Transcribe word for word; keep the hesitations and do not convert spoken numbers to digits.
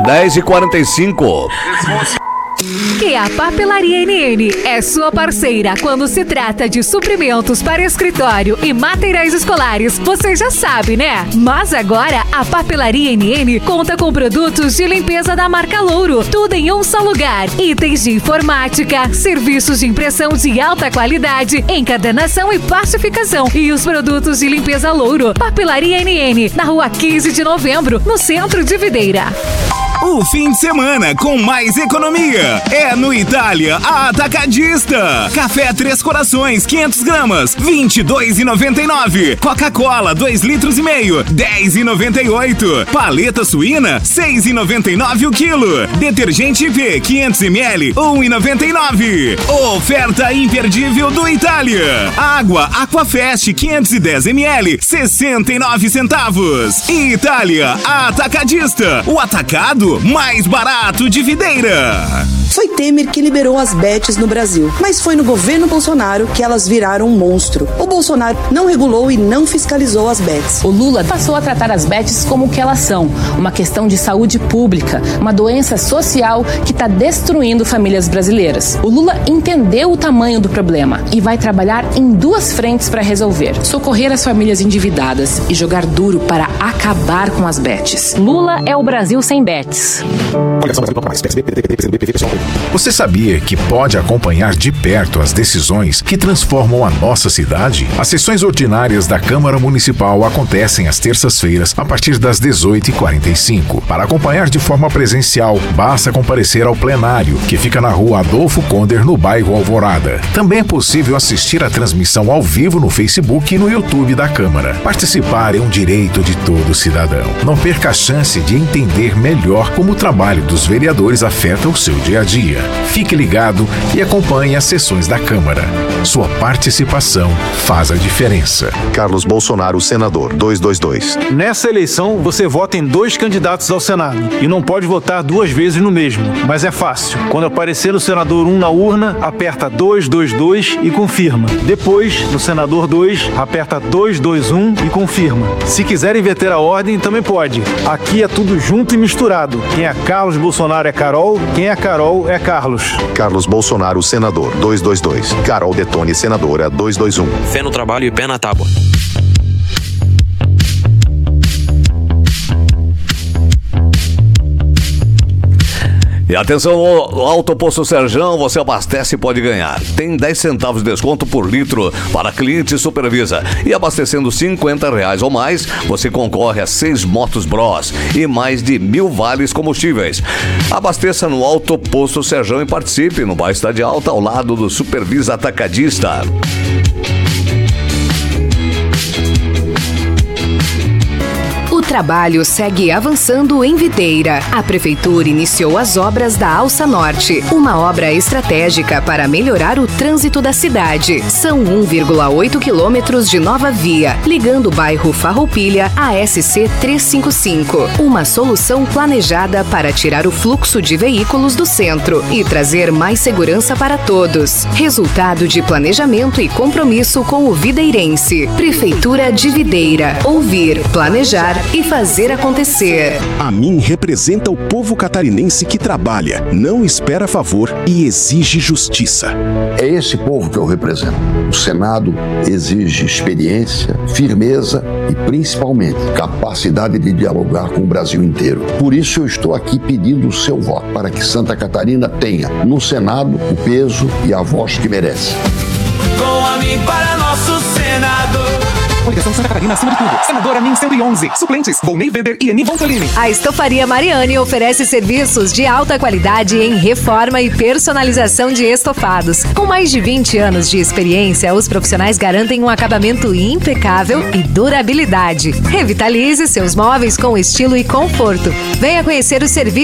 dez e quarenta e cinco. E a Papelaria N N é sua parceira quando se trata de suprimentos para escritório e materiais escolares. Você já sabe, né? Mas agora a Papelaria N N conta com produtos de limpeza da marca Louro. Tudo em um só lugar. Itens de informática, serviços de impressão de alta qualidade, encadernação e plastificação. E os produtos de limpeza Louro. Papelaria N N, na rua quinze de novembro, no centro de Videira. O fim de semana com mais economia é no Itália Atacadista. Café Três Corações, quinhentas gramas, vinte e dois reais e noventa e nove centavos. Coca-Cola, dois litros e meio, dez reais e noventa e oito centavos. Paleta suína, seis reais e noventa e nove centavos o quilo. Detergente V, quinhentos mililitros, um real e noventa e nove centavos. Oferta imperdível do Itália. Água Aquafest, quinhentos e dez mililitros, sessenta e nove centavos. Itália Atacadista, o atacado mais barato de Videira. Foi Temer que liberou as bets no Brasil, mas foi no governo Bolsonaro que elas viraram um monstro. O Bolsonaro não regulou e não fiscalizou as bets. O Lula passou a tratar as bets como o que elas são, uma questão de saúde pública, uma doença social que está destruindo famílias brasileiras. O Lula entendeu o tamanho do problema e vai trabalhar em duas frentes para resolver: socorrer as famílias endividadas e jogar duro para acabar com as bets. Lula é o Brasil sem bets. Você sabia que pode acompanhar de perto as decisões que transformam a nossa cidade? As sessões ordinárias da Câmara Municipal acontecem às terças-feiras a partir das dezoito e quarenta e cinco. Para acompanhar de forma presencial, basta comparecer ao plenário, que fica na rua Adolfo Conder, no bairro Alvorada. Também é possível assistir a transmissão ao vivo no Facebook e no YouTube da Câmara. Participar é um direito de todo cidadão. Não perca a chance de entender melhor como o trabalho dos vereadores afeta o seu dia a dia. Fique ligado e acompanhe as sessões da Câmara. Sua participação faz a diferença. Carlos Bolsonaro, senador, duzentos e vinte e dois. Nessa eleição, você vota em dois candidatos ao Senado e não pode votar duas vezes no mesmo. Mas é fácil. Quando aparecer o senador um na urna, aperta duzentos e vinte e dois e confirma. Depois, no senador dois, aperta duzentos e vinte e um e confirma. Se quiser inverter a ordem, também pode. Aqui é tudo junto e misturado. Quem é Carlos Bolsonaro é Carol, quem é Carol é Carlos. Carlos Bolsonaro, senador, duzentos e vinte e dois. Carol Detone, senadora, duzentos e vinte e um. Fé no trabalho e pé na tábua. E atenção, o Alto Posto Serjão, você abastece e pode ganhar. Tem dez centavos de desconto por litro para cliente Supervisa. E abastecendo cinquenta reais ou mais, você concorre a seis motos Bros e mais de mil vales combustíveis. Abasteça no Alto Posto Serjão e participe no bairro Cidade Alta, ao lado do Supervisa Atacadista. O trabalho segue avançando em Videira. A Prefeitura iniciou as obras da Alça Norte, uma obra estratégica para melhorar o trânsito da cidade. São um vírgula oito quilômetros de nova via, ligando o bairro Farroupilha à S C trezentos e cinquenta e cinco. Uma solução planejada para tirar o fluxo de veículos do centro e trazer mais segurança para todos. Resultado de planejamento e compromisso com o videirense. Prefeitura de Videira. Ouvir, planejar e fazer acontecer. A mim representa o povo catarinense que trabalha, não espera favor e exige justiça. É esse povo que eu represento. O Senado exige experiência, firmeza e, principalmente, capacidade de dialogar com o Brasil inteiro. Por isso eu estou aqui pedindo o seu voto, para que Santa Catarina tenha no Senado o peso e a voz que merece. Com a mim para nosso Senado. Coligação Santa Catarina acima de tudo. Senadora Min cento e onze. Suplentes: Volney Weber e Eni Voltolini. A Estofaria Mariani oferece serviços de alta qualidade em reforma e personalização de estofados. Com mais de vinte anos de experiência, os profissionais garantem um acabamento impecável e durabilidade. Revitalize seus móveis com estilo e conforto. Venha conhecer o serviço